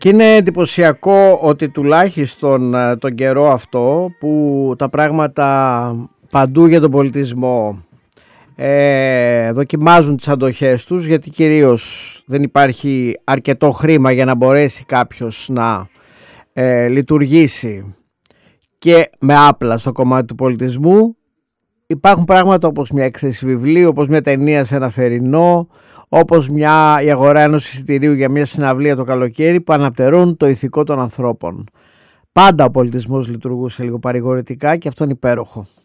Και είναι εντυπωσιακό ότι τουλάχιστον τον καιρό αυτό που τα πράγματα παντού για τον πολιτισμό δοκιμάζουν τις αντοχές τους, γιατί κυρίως δεν υπάρχει αρκετό χρήμα για να μπορέσει κάποιος να λειτουργήσει και με όπλα στο κομμάτι του πολιτισμού. Υπάρχουν πράγματα όπως μια έκθεση βιβλίου, όπως μια ταινία σε ένα θερινό, όπως η αγορά ενός εισιτηρίου για μια συναυλία το καλοκαίρι, που αναπτερούν το ηθικό των ανθρώπων. Πάντα ο πολιτισμός λειτουργούσε λίγο παρηγορητικά και αυτό είναι υπέροχο.